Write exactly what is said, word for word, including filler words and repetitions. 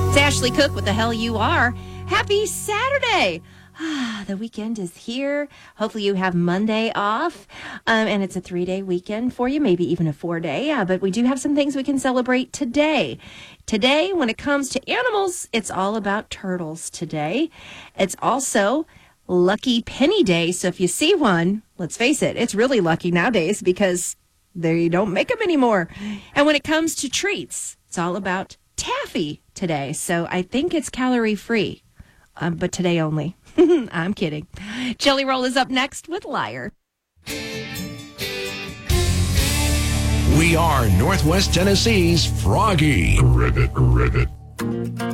It's Ashley Cook with The Hell You Are. Happy Saturday. Ah, the weekend is here. Hopefully you have Monday off, um, and it's a three-day weekend for you, maybe even a four-day. Yeah, but we do have some things we can celebrate today. Today, when it comes to animals, it's all about turtles today. It's also Lucky Penny Day, so if you see one, let's face it, it's really lucky nowadays because they don't make them anymore. And when it comes to treats, it's all about taffy today, so I think it's calorie-free, um, but today only. I'm kidding. Jelly Roll is up next with Liar. We are Northwest Tennessee's Froggy. Ribbit, ribbit.